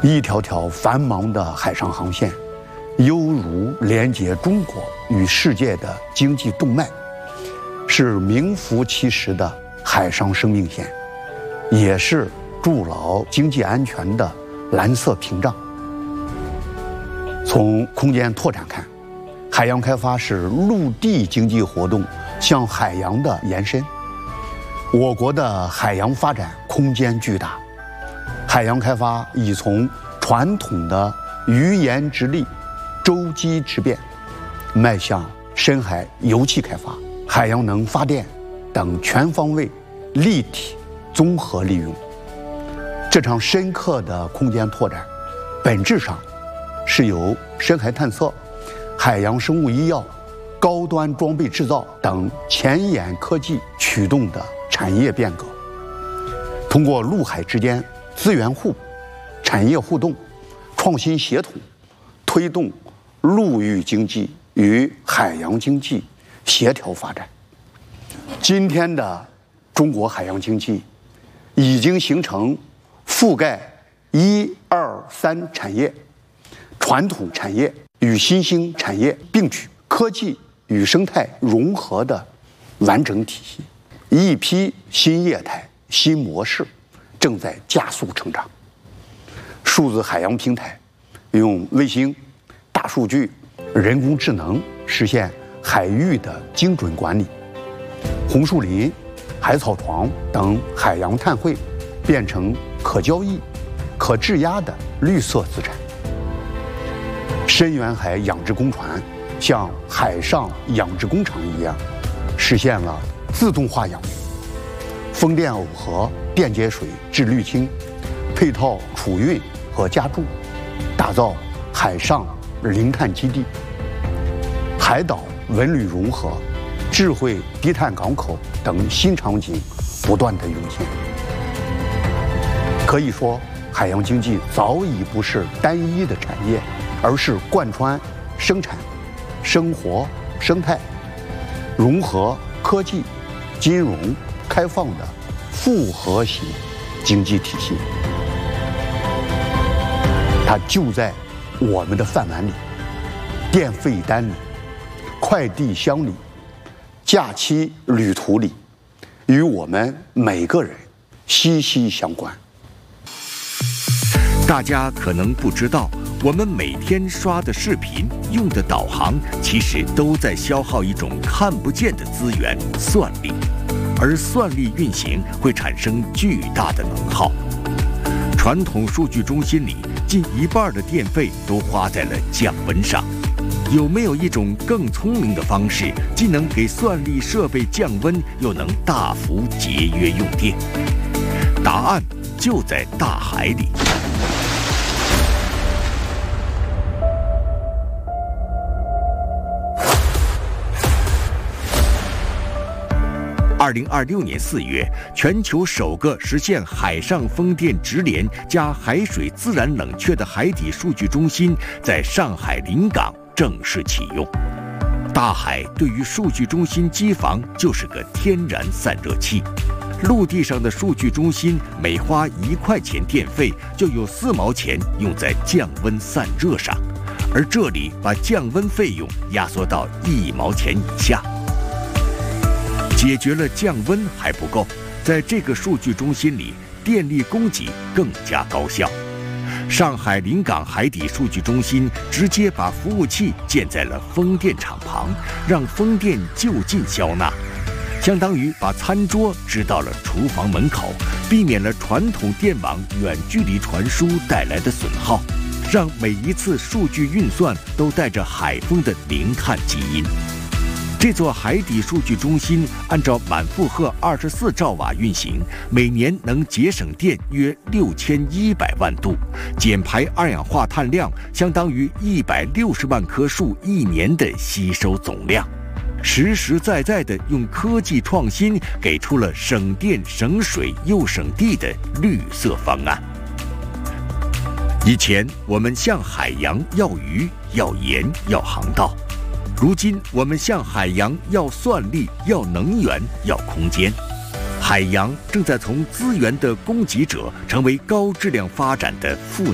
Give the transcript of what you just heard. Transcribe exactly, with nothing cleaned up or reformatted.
一条条繁忙的海上航线，犹如连接中国与世界的经济动脉，是名副其实的海上生命线，也是筑牢经济安全的蓝色屏障。从空间拓展看，海洋开发是陆地经济活动向海洋的延伸。我国的海洋发展空间巨大，海洋开发已从传统的鱼盐直立、洲基直变，迈向深海油气开发、海洋能发电等全方位、立体、综合利用。这场深刻的空间拓展，本质上是由深海探测、海洋生物医药、高端装备制造等前沿科技驱动的产业变革。通过陆海之间资源互补、产业互动、创新协同，推动陆域经济与海洋经济协调发展。今天的中国海洋经济已经形成覆盖一二三产业、传统产业与新兴产业并举、科技与生态融合的完整体系。一批新业态、新模式正在加速成长。数字海洋平台用卫星、大数据、人工智能实现海域的精准管理，红树林、海草床等海洋碳汇变成可交易、可质押的绿色资产。深远海养殖工船像海上养殖工厂一样，实现了自动化养鱼，风电耦合电解水至滤清，配套储运和加注，打造海上零碳基地。海岛文旅融合、智慧低碳港口等新场景不断的涌现。可以说，海洋经济早已不是单一的产业，而是贯穿生产、生活、生态、融合科技、金融、开放的复合型经济体系。它就在我们的饭碗里、电费单里、快递箱里、假期旅途里，与我们每个人息息相关。 大家可能不知道，我们每天刷的视频、用的导航，其实都在消耗一种看不见的资源——算力。而算力运行会产生巨大的能耗。传统数据中心里，近一半的电费都花在了降温上。有没有一种更聪明的方式，既能给算力设备降温，又能大幅节约用电？答案就在大海里。二零二六年四月，全球首个实现海上风电直连加海水自然冷却的海底数据中心在上海临港正式启用。大海对于数据中心机房就是个天然散热器。陆地上的数据中心每花一块钱电费，就有四毛钱用在降温散热上，而这里把降温费用压缩到一毛钱以下。解决了降温还不够，在这个数据中心里，电力供给更加高效。上海临港海底数据中心直接把服务器建在了风电场旁，让风电就近消纳，相当于把餐桌支到了厨房门口，避免了传统电网远距离传输带来的损耗，让每一次数据运算都带着海风的零碳基因。这座海底数据中心按照满负荷二十四兆瓦运行，每年能节省电约六千一百万度，减排二氧化碳量相当于一百六十万棵树一年的吸收总量，实实在在地用科技创新给出了省电省水又省地的绿色方案。以前我们向海洋要鱼、要盐、要航道。如今，我们向海洋要算力、要能源、要空间。海洋正在从资源的供给者成为高质量发展的赋